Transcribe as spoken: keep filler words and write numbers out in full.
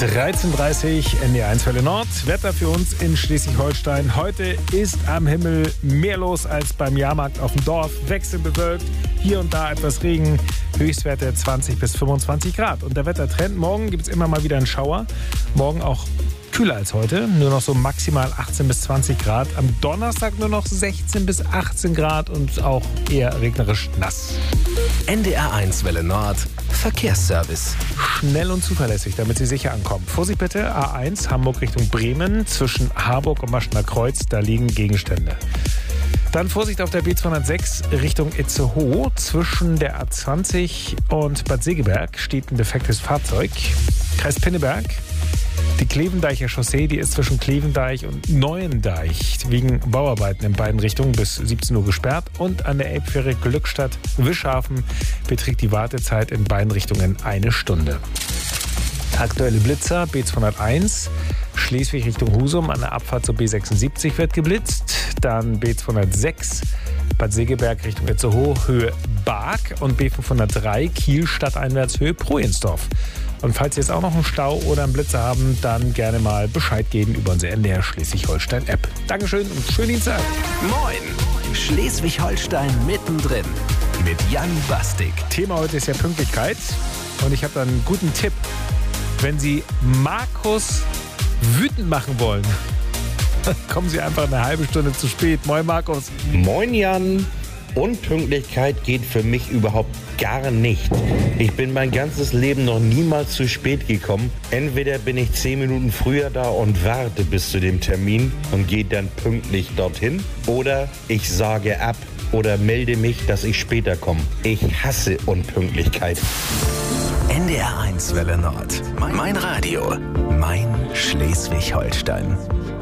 dreizehn Uhr dreißig, N D R eins Welle Nord. Wetter für uns in Schleswig-Holstein. Heute ist am Himmel mehr los als beim Jahrmarkt auf dem Dorf. Wechselbewölkt, hier und da etwas Regen. Höchstwerte zwanzig bis fünfundzwanzig Grad. Und der Wettertrend, morgen gibt es immer mal wieder einen Schauer. Morgen auch kühler als heute, nur noch so maximal achtzehn bis zwanzig Grad. Am Donnerstag nur noch sechzehn bis achtzehn Grad und auch eher regnerisch nass. N D R eins Welle Nord, Verkehrsservice. Schnell und zuverlässig, damit Sie sicher ankommen. Vorsicht bitte, A eins Hamburg Richtung Bremen, zwischen Harburg und Maschener Kreuz, da liegen Gegenstände. Dann Vorsicht auf der B zweihundertsechs Richtung Itzehoe. Zwischen der A zwanzig und Bad Segeberg steht ein defektes Fahrzeug. Kreis Pinneberg. Die Klevendeicher Chaussee, die ist zwischen Klevendeich und Neuendeich wegen Bauarbeiten in beiden Richtungen bis siebzehn Uhr gesperrt. Und an der Elbfähre Glückstadt-Wischhafen beträgt die Wartezeit in beiden Richtungen eine Stunde. Aktuelle Blitzer, B zweihunderteins, Schleswig Richtung Husum, an der Abfahrt zur B sechsundsiebzig wird geblitzt. Dann B zweihundertsechs, Bad Segeberg Richtung Itzehoe, Höhe Barg. Und B fünfhundertdrei, Kiel stadteinwärts, Höhe Projensdorf. Und falls Sie jetzt auch noch einen Stau oder einen Blitzer haben, dann gerne mal Bescheid geben über unsere N D R Schleswig-Holstein-App. Dankeschön und schönen Dienstag. Moin, Schleswig-Holstein mittendrin mit Jan Bastik. Thema heute ist ja Pünktlichkeit und ich habe da einen guten Tipp. Wenn Sie Markus wütend machen wollen, kommen Sie einfach eine halbe Stunde zu spät. Moin Markus. Moin Jan. Unpünktlichkeit geht für mich überhaupt gar nicht. Ich bin mein ganzes Leben noch niemals zu spät gekommen. Entweder bin ich zehn Minuten früher da und warte bis zu dem Termin und gehe dann pünktlich dorthin. Oder ich sage ab oder melde mich, dass ich später komme. Ich hasse Unpünktlichkeit. N D R eins Welle Nord. Mein Radio. Mein Schleswig-Holstein.